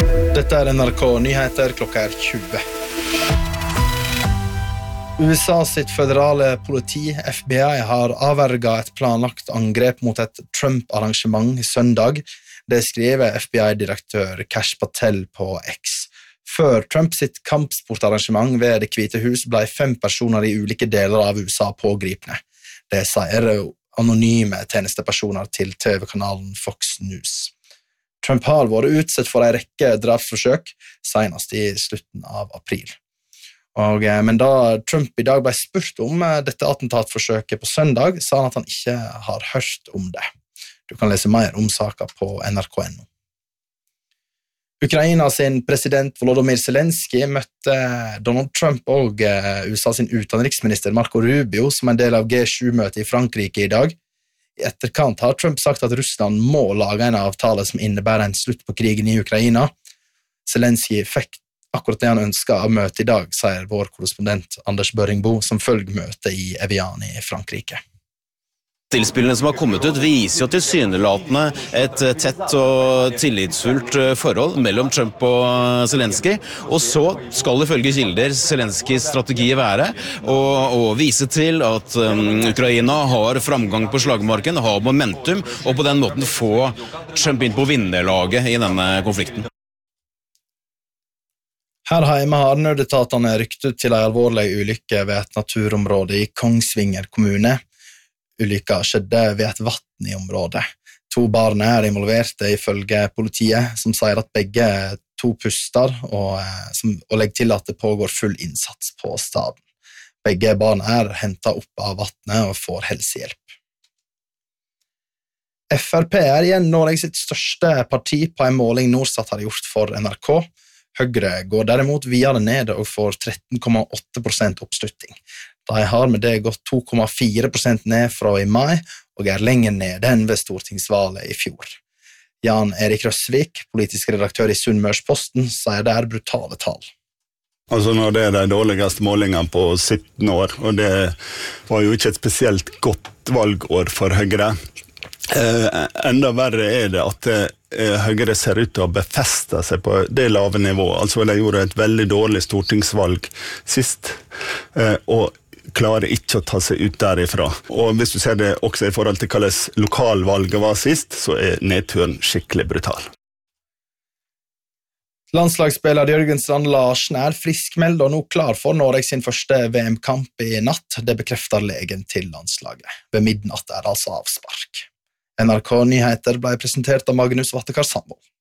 Dette NRK Nyheter, klokka 20. USA sitt føderale politi, FBI, har avverget et planlagt angrep mot et Trump-arrangement i søndag. Det skriver FBI-direktør Kash Patel på X. Før Trump sitt kampsportarrangement ved Det hvite hus ble 5 personer i ulike deler av USA pågripne. Det sier anonyme tjenestepersoner til TV-kanalen Fox News. Trump har vært utsatt for en rekke drapsforsøk, senest i slutten av april. Men da Trump i dag ble spurt om dette attentatforsøket på søndag, sa han at han ikke har hørt om det. Du kan lese mer om saken på nrk.no. Ukraina sin president Volodymyr Zelensky møtte Donald Trump og USA sin utenriksminister Marco Rubio som en del av G7-møtet i Frankrike i dag. I etterkant har Trump sagt at Russland må lage en avtale som innebærer en slutt på krigen i Ukraina. Zelensky fikk akkurat det han ønsket av møtet i dag, sier vår korrespondent Anders Børringbo, som følger møtet i Evian i Frankrike. Tilspillene som har kommet ut viser jo tilsynelatende et tett og tillitsfullt forhold mellom Trump og Zelensky, og så skal ifølge kilder Zelenskys strategi være å vise til at Ukraina har framgang på slagmarken, har momentum, og på den måten få Trump inn på vinnerlaget i denne konflikten. Her hjemme har nødetatene rykket ut til en alvorlig ulykke ved et naturområde i Kongsvinger kommune. Ulykka skjedde ved et vatten i området. 2 barn er involverte ifølge politiet, som sier at begge 2 puster, og legger til at det pågår full innsats på staden. Begge barn er hentet opp av vattnet og får helsehjelp. FrP er igjen Norge sitt største parti på en måling Norstat har gjort for NRK. Høyre går derimot videre ned og får 13,8% oppslutning. De har med det gått 2,4% ned fra i mai, og er lenger ned enn ved stortingsvalget i fjor. Jan Erik Røsvik, politisk redaktør i Sunnmørsposten, sier det er brutale tall. Altså når det er de dårligste målingene på 17 år, og det var jo ikke et spesielt godt valgår for Høyre. Enda verre er det at Høyre ser ut til å befeste seg på det lave nivået. Altså de gjorde et veldig dårlig stortingsvalg sist, og klarer ikke å ta seg ut derifra. Og hvis du ser det også i forhold til hvordan lokalvalget var sist, så er nedturen skikkelig brutal. Landslagsspiller Jørgen Strand Larsen er friskmeldt og nå klar for Norge sin første VM-kamp i natt. Det bekrefter legen til landslaget. Ved midnatt er det altså avspark. NRK Nyheter ble presentert av Magnus Vattekar Sandvold.